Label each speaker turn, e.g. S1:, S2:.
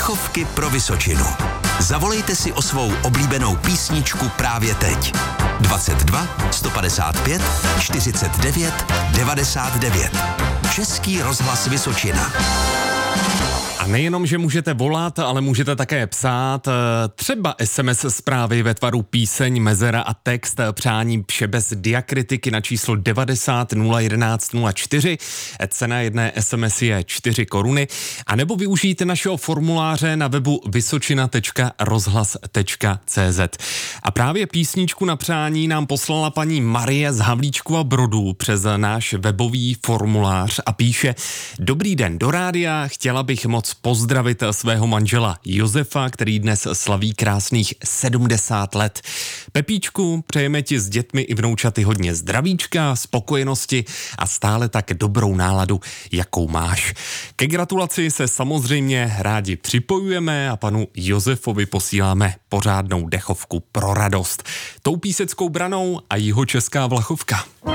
S1: Dechovky pro Vysočinu. Zavolejte si o svou oblíbenou písničku právě teď. 22 155 49 99. Český rozhlas Vysočina.
S2: A nejenom, že můžete volat, ale můžete také psát třeba SMS zprávy ve tvaru píseň, mezera a text, přání vše bez diakritiky na číslo 90 011 04. Cena jedné SMS je 4 koruny. A nebo využijte našeho formuláře na webu vysočina.rozhlas.cz. A právě písničku na přání nám poslala paní Marie z Havlíčkova Brodu přes náš webový formulář a píše: Dobrý den do rádia, chtěla bych moc pozdravit svého manžela Josefa, který dnes slaví krásných 70 let. Pepíčku, přejeme ti s dětmi i vnoučaty hodně zdravíčka, spokojenosti a stále tak dobrou náladu, jakou máš. Ke gratulaci se samozřejmě rádi připojujeme a panu Josefovi posíláme pořádnou dechovku pro radost. Tou Píseckou Branou a Jihočeská Vlachovka.